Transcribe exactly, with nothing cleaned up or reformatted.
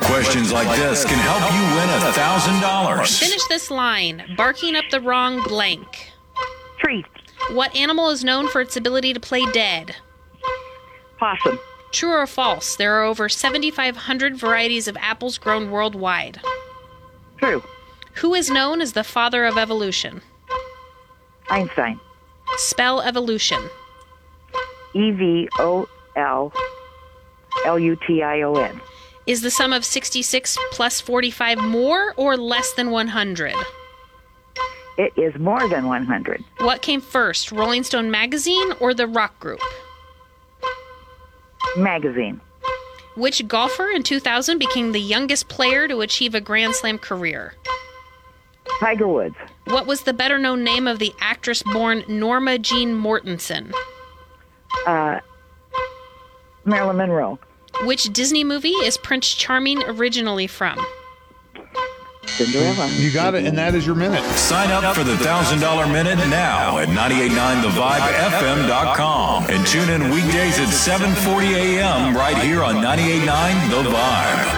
Questions like this can help you win one thousand dollars. Finish this line. Barking up the wrong blank. Tree. What animal is known for its ability to play dead? Possum. True or false? There are over seventy-five hundred varieties of apples grown worldwide. True. Who is known as the father of evolution? Einstein. Spell evolution. E V O L L U T I O N. Is the sum of sixty-six plus forty-five more or less than one hundred? It is more than one hundred. What came first, Rolling Stone magazine or the rock group? Magazine. Which golfer in two thousand became the youngest player to achieve a Grand Slam career? Tiger Woods. What was the better-known name of the actress born Norma Jean Mortensen? Uh, Marilyn Monroe. Which Disney movie is Prince Charming originally from? Cinderella. You got it, and that is your minute. Sign up for the one thousand dollars Minute now at nine eight nine the vibe f m dot com and tune in weekdays at seven forty a.m. right here on ninety-eight point nine The Vibe.